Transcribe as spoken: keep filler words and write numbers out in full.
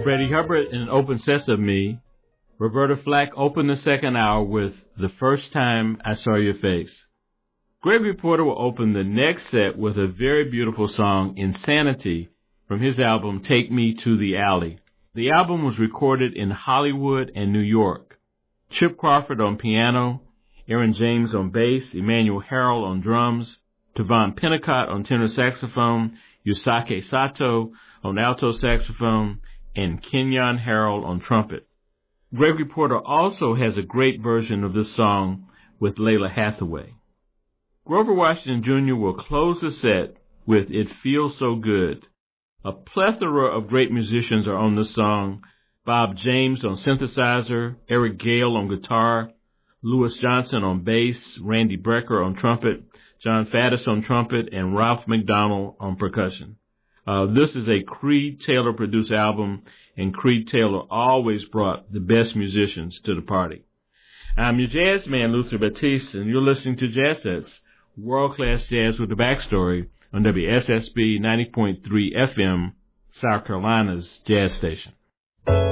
Freddie Hubbard in Open Sesame. Roberta Flack opened the second hour with The First Time I Saw Your Face. Gregory Porter will open the next set with a very beautiful song, Insanity, from his album Take Me to the Alley. The album was recorded in Hollywood and New York. Chip Crawford on piano, Aaron James on bass, Emmanuel Harrell on drums, Tavon Pennicott on tenor saxophone, Yusake Sato on alto saxophone, and Kenyon Harrell on trumpet. Gregory Porter also has a great version of this song with Layla Hathaway. Grover Washington Junior will close the set with It Feels So Good. A plethora of great musicians are on this song. Bob James on synthesizer, Eric Gale on guitar, Louis Johnson on bass, Randy Brecker on trumpet, John Faddis on trumpet, and Ralph McDonald on percussion. Uh, this is a Creed Taylor-produced album, and Creed Taylor always brought the best musicians to the party. I'm your jazz man, Luther Batiste, and you're listening to Jazz Sets, world-class jazz with the backstory on W S S B ninety point three F M, South Carolina's jazz station.